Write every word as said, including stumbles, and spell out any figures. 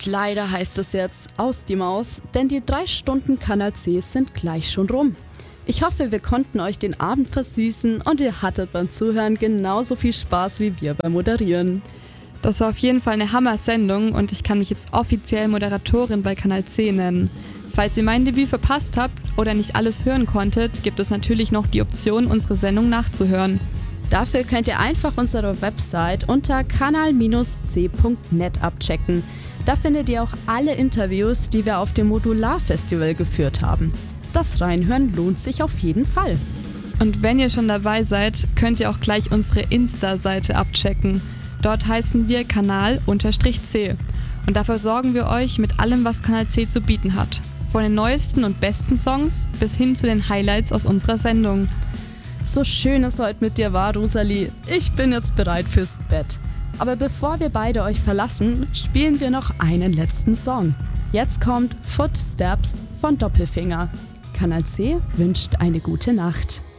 Und leider heißt es jetzt aus die Maus, denn die drei Stunden Kanal C sind gleich schon rum. Ich hoffe, wir konnten euch den Abend versüßen und ihr hattet beim Zuhören genauso viel Spaß wie wir beim Moderieren. Das war auf jeden Fall eine Hammer-Sendung und ich kann mich jetzt offiziell Moderatorin bei Kanal C nennen. Falls ihr mein Debüt verpasst habt oder nicht alles hören konntet, gibt es natürlich noch die Option, unsere Sendung nachzuhören. Dafür könnt ihr einfach unsere Website unter kanal C punkt net abchecken. Da findet ihr auch alle Interviews, die wir auf dem Modular-Festival geführt haben. Das Reinhören lohnt sich auf jeden Fall. Und wenn ihr schon dabei seid, könnt ihr auch gleich unsere Insta-Seite abchecken. Dort heißen wir Kanal-C. Und dafür sorgen wir euch mit allem, was Kanal C zu bieten hat. Von den neuesten und besten Songs bis hin zu den Highlights aus unserer Sendung. So schön es heute mit dir war, Rosalie. Ich bin jetzt bereit fürs Bett. Aber bevor wir beide euch verlassen, spielen wir noch einen letzten Song. Jetzt kommt Footsteps von Doppelfinger. Kanal C wünscht eine gute Nacht.